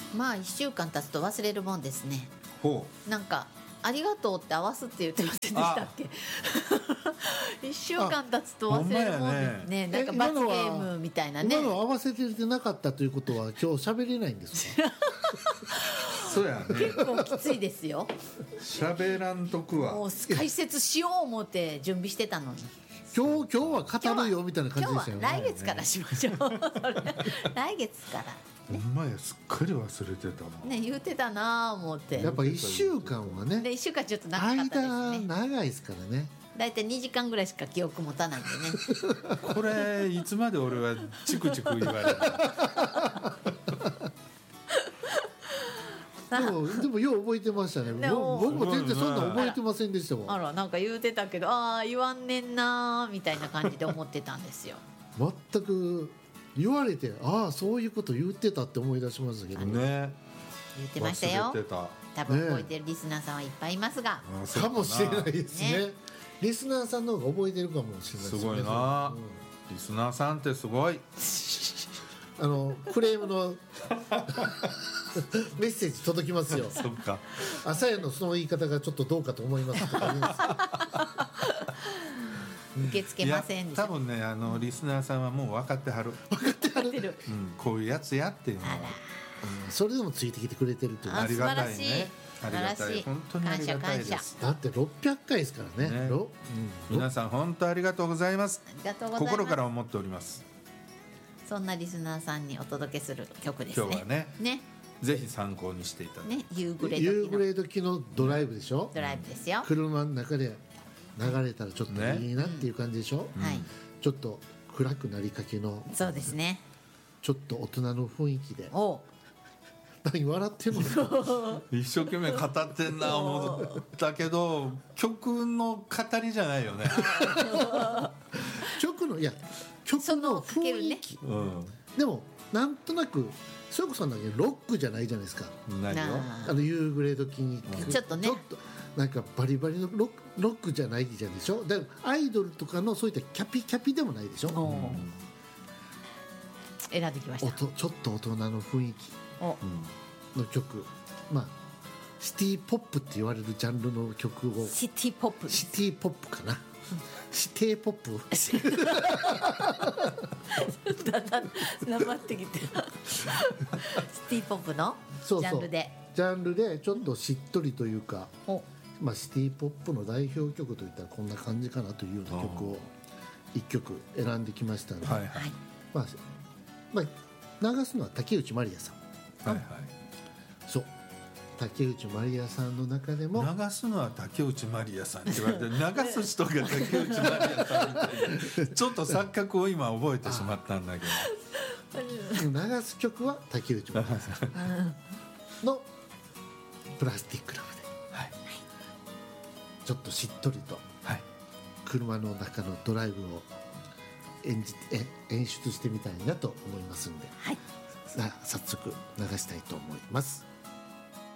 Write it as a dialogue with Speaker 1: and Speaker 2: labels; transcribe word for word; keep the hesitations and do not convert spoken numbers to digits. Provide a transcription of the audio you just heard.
Speaker 1: まあいっしゅうかん経つと忘れるもんですね。
Speaker 2: ほ
Speaker 1: なんかありがとうって合わすって言ってませんでしたっけいっしゅうかん経つと忘れるもんですね。なんか罰ゲームみたいなね。
Speaker 3: 今の合わせてなかったということは今日喋れないんですか
Speaker 2: そうやね。
Speaker 1: 結構きついですよ。
Speaker 2: 喋らんとくわ。
Speaker 1: もう解説しよう思って準備してたのに。
Speaker 3: 今日今日は語るよみたいな感じで
Speaker 1: 今
Speaker 3: したよね。
Speaker 1: 日は来月からしましょうそれ来月から
Speaker 2: ほんまや、すっかり忘れてたもん
Speaker 1: ね言うてたなぁ思って
Speaker 3: やっぱいっしゅうかんはね
Speaker 1: でいっしゅうかんちょっと長かったです
Speaker 3: 間
Speaker 1: ね。
Speaker 3: 長いですからね。
Speaker 1: だいたいにじかんぐらいしか記憶持たないんでね
Speaker 2: これいつまで俺はチクチク言われる
Speaker 3: でもでもよう覚えてましたね。
Speaker 1: ね
Speaker 3: 僕僕も全然そんな覚えてませんでした
Speaker 1: あ
Speaker 3: わ。
Speaker 1: らなんか言うてたけどああ言わんねんなーみたいな感じで思ってたんですよ
Speaker 3: 全く言われてああそういうこと言ってたって思い出しましたけどね。
Speaker 2: ね。
Speaker 1: 言ってましたよ
Speaker 2: 忘れてた。
Speaker 1: 多分覚えてるリスナーさんはいっぱいいますが、
Speaker 2: あそう
Speaker 3: かもしれないですね
Speaker 1: ね
Speaker 3: リスナーさんの方が覚えてるかもしれないですね。
Speaker 2: すごいな、
Speaker 3: うん
Speaker 2: リスナーさんってすごい。
Speaker 3: あのクレームのメッセージ届きますよ。
Speaker 2: そっか。
Speaker 3: 朝やのその言い方がちょっとどうかと思いますとか言うんですよ
Speaker 1: 受け付けませんでした
Speaker 2: いや多分ねあのリスナーさんはもう分かってはる、
Speaker 1: やってる
Speaker 2: うん、こういうやつやっていうのは
Speaker 1: あら
Speaker 3: うんそれでもついてきてくれてるという
Speaker 1: あ
Speaker 2: ありがたい
Speaker 1: 素晴らしい
Speaker 2: ね。ありがた
Speaker 1: 素晴らしい
Speaker 2: い、本当にありがたいで
Speaker 1: 感謝
Speaker 2: す。
Speaker 3: だってろっぴゃっかいですからね。
Speaker 2: ね
Speaker 3: ろうん
Speaker 2: 皆さん本当ありがとうございます。
Speaker 1: ありがとうございます
Speaker 2: 心から思っております。
Speaker 1: そんなリスナーさんにお届けする曲ですね
Speaker 2: 今日はね
Speaker 1: ね
Speaker 2: ぜひ参考にしていただいて、
Speaker 1: ね夕暮れ
Speaker 3: 夕
Speaker 1: 時の
Speaker 3: 暮れ時のドライブでしょ。
Speaker 1: ドライブですよ、
Speaker 3: 車の中で流れたらちょっといいなっていう感じでしょ。
Speaker 1: はい
Speaker 3: ちょっと暗くなりかけの
Speaker 1: そうですね
Speaker 3: ちょっと大人の雰囲気で
Speaker 1: おう
Speaker 3: 何笑ってんの
Speaker 2: 一生懸命語ってんな思ったけど曲の語りじゃないよね。
Speaker 3: 曲のいや曲
Speaker 1: その
Speaker 3: の
Speaker 1: かけるね
Speaker 3: 雰囲気、
Speaker 2: うん。
Speaker 3: でもなんとなくそれこそなんだけどロックじゃないじゃないですか。
Speaker 2: 何よ。
Speaker 1: な
Speaker 3: あの夕暮れ時に聞く
Speaker 1: ちょっとね
Speaker 3: ちょっとなんかバリバリのロックロックじゃないじゃんでしょ。だからアイドルとかのそういったキャピキャピでもないでしょ。
Speaker 1: おう選んできました
Speaker 3: 音ちょっと大人の雰囲気
Speaker 1: お
Speaker 2: うん
Speaker 3: の曲、まあシティポップって言われるジャンルの曲を
Speaker 1: シティポップ
Speaker 3: シティポップかな。シティポップ
Speaker 1: だんだんなまってきてシティポップのジ
Speaker 3: そうそう
Speaker 1: ャンルで
Speaker 3: ジャンルでちょっとしっとりというか、
Speaker 1: お
Speaker 3: まあ、シティポップの代表曲といったらこんな感じかなというような曲をいっきょく選んできましたので、
Speaker 2: はいはい
Speaker 1: はい
Speaker 3: まあまあ、流すのは竹内まりやさん。
Speaker 2: はいはい。
Speaker 3: そう竹内まりやさんの中でも
Speaker 2: 流すのは竹内まりやさんって言われて流す人が竹内まりやさんみたいなちょっと錯覚を今覚えてしまったんだけど
Speaker 3: 流す曲は竹内まりやさんのプラスティックラブで
Speaker 2: はい
Speaker 3: ちょっとしっとりと
Speaker 2: はい
Speaker 3: 車の中のドライブを演じてえ演出してみたいなと思いますんで、
Speaker 1: はい
Speaker 3: さあ早速流したいと思います。